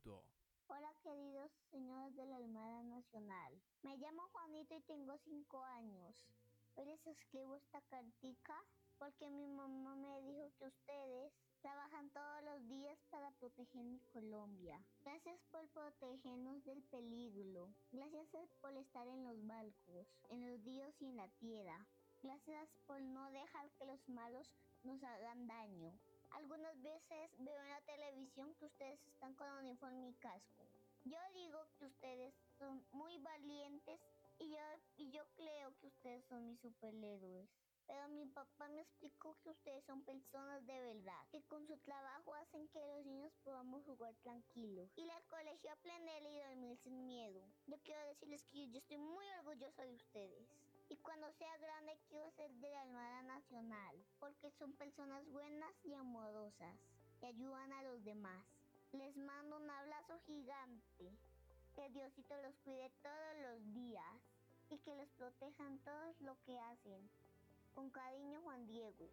minuto. Hola queridos señores de la Armada Nacional. Me llamo Juanito y tengo 5 años. Hoy les escribo esta cartica porque mi mamá me dijo que ustedes trabajan todos los días para proteger mi Colombia. Gracias por protegernos del peligro. Gracias por estar en los barcos, en los ríos y en la tierra. Gracias por no dejar que los malos nos hagan daño. Algunas veces veo en la televisión que ustedes están con uniforme y casco. Yo digo que ustedes son muy valientes y yo creo que ustedes son mis superhéroes. Pero mi papá me explicó que ustedes son personas de verdad, que con su trabajo hacen que los niños podamos jugar tranquilos, ir al colegio a aprender y dormir sin miedo. Yo quiero decirles que yo estoy muy orgullosa de ustedes. Y cuando sea grande quiero ser de la Armada Nacional, porque son personas buenas y amorosas, que ayudan a los demás. Les mando un abrazo gigante. Que Diosito los cuide todos los días y que los proteja en todo lo que hacen. Con cariño, Juan Diego.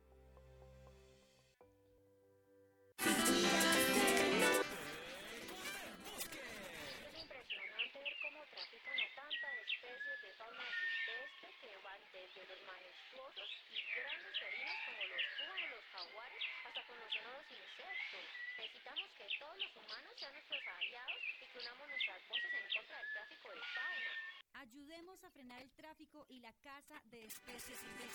Es impresionante ver cómo trafican a tantas especies de fauna silvestre que van desde los majestuosos y grandes felinos como los pumas o los jaguares hasta con los sonoros insectos. Necesitamos que todos los humanos sean nuestros aliados y que unamos nuestras voces en contra del tráfico de fauna. Ayudemos a frenar el tráfico y la caza de especies silvestres.